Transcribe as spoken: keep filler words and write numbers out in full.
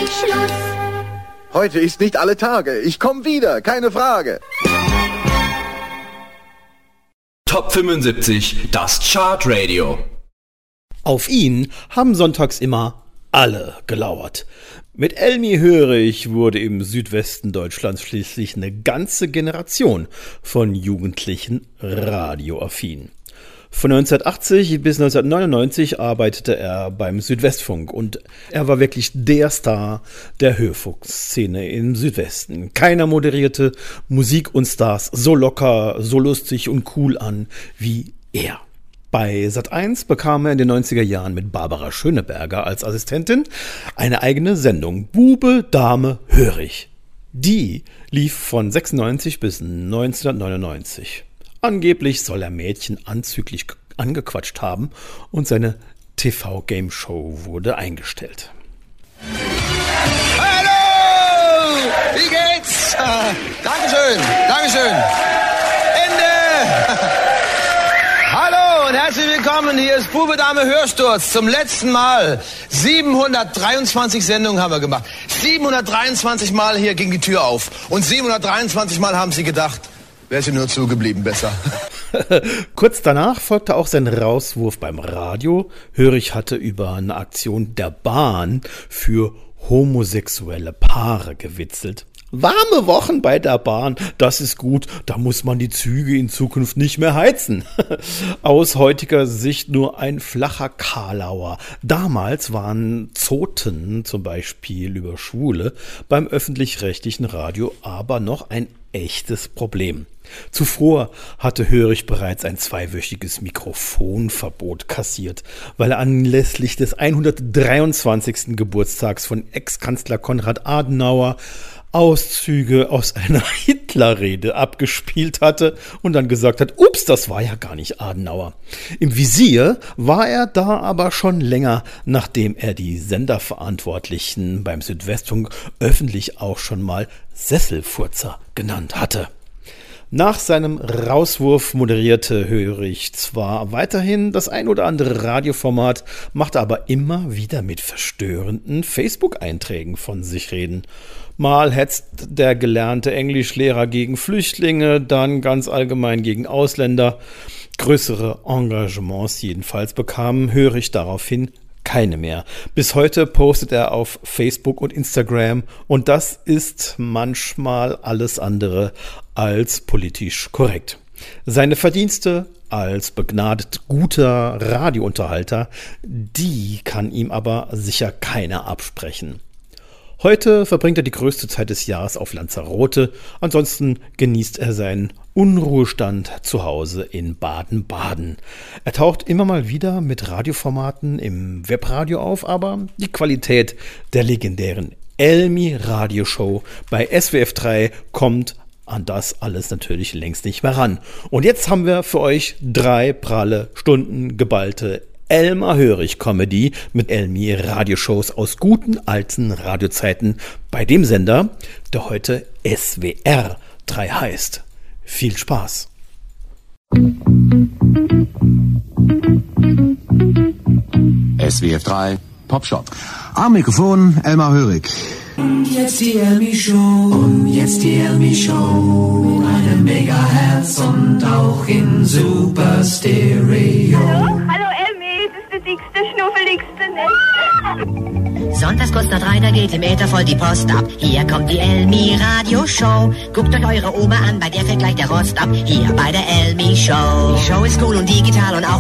Schluss. Heute ist nicht alle Tage. Ich komme wieder, keine Frage. Top fünfundsiebzig, das Chartradio. Auf ihn haben sonntags immer alle gelauert. Mit Elmi Hörig wurde im Südwesten Deutschlands schließlich eine ganze Generation von Jugendlichen radioaffin. Von neunzehnhundertachtzig bis neunzehnhundertneunundneunzig arbeitete er beim Südwestfunk und er war wirklich der Star der Hörfunkszene im Südwesten. Keiner moderierte Musik und Stars so locker, so lustig und cool an wie er. Bei Sat eins bekam er in den neunziger Jahren mit Barbara Schöneberger als Assistentin eine eigene Sendung, Bube, Dame, Hörig. Die lief von sechsundneunzig bis neunzehnhundertneunundneunzig. Angeblich soll er Mädchen anzüglich angequatscht haben und seine T V-Game-Show wurde eingestellt. Hallo! Wie geht's? Ah, Dankeschön, Dankeschön. Ende! Hallo und herzlich willkommen. Hier ist Bube, Dame, Hörsturz zum letzten Mal. siebenhundertdreiundzwanzig Sendungen haben wir gemacht. siebenhundertdreiundzwanzig Mal hier ging die Tür auf. Und siebenhundertdreiundzwanzig Mal haben sie gedacht, wäre sie nur zugeblieben, besser. Kurz danach folgte auch sein Rauswurf beim Radio. Hörig hatte über eine Aktion der Bahn für homosexuelle Paare gewitzelt. Warme Wochen bei der Bahn, das ist gut, da muss man die Züge in Zukunft nicht mehr heizen. Aus heutiger Sicht nur ein flacher Karlauer. Damals waren Zoten, zum Beispiel über Schwule, beim öffentlich-rechtlichen Radio aber noch ein echtes Problem. Zuvor hatte Hörig bereits ein zweiwöchiges Mikrofonverbot kassiert, weil er anlässlich des hundertdreiundzwanzigsten Geburtstags von Ex-Kanzler Konrad Adenauer Auszüge aus einer Hitlerrede abgespielt hatte und dann gesagt hat, ups, das war ja gar nicht Adenauer. Im Visier war er da aber schon länger, nachdem er die Senderverantwortlichen beim Südwestfunk öffentlich auch schon mal Sesselfurzer genannt hatte. Nach seinem Rauswurf moderierte Hörig zwar weiterhin das ein oder andere Radioformat, machte aber immer wieder mit verstörenden Facebook-Einträgen von sich reden. Mal hetzt der gelernte Englischlehrer gegen Flüchtlinge, dann ganz allgemein gegen Ausländer. Größere Engagements jedenfalls bekamen Hörig daraufhin keine mehr. Bis heute postet er auf Facebook und Instagram und das ist manchmal alles andere als politisch korrekt. Seine Verdienste als begnadet guter Radiounterhalter, die kann ihm aber sicher keiner absprechen. Heute verbringt er die größte Zeit des Jahres auf Lanzarote, ansonsten genießt er seinen Unruhestand zu Hause in Baden-Baden. Er taucht immer mal wieder mit Radioformaten im Webradio auf, aber die Qualität der legendären Elmi Radioshow bei S W F drei kommt an das alles natürlich längst nicht mehr ran. Und jetzt haben wir für euch drei pralle Stunden geballte Elmar Hörig Comedy mit Elmi Radioshows aus guten alten Radiozeiten bei dem Sender, der heute S W R drei heißt. Viel Spaß! S W F drei Popshop. Am Mikrofon Elmar Hörig. Und jetzt die Elmi Show. Und jetzt die Elmi Show. Mit einem Megahertz und auch in Super Stereo. Hallo, hallo Elmi, das ist der dickste, schnuffeligste Netz. Sonntags kurz nach drei, da geht im Äther voll die Post ab. Hier kommt die Elmi Radio Show. Guckt euch eure Oma an, bei der fällt gleich der Rost ab. Hier bei der Elmi Show. Die Show ist cool und digital und auch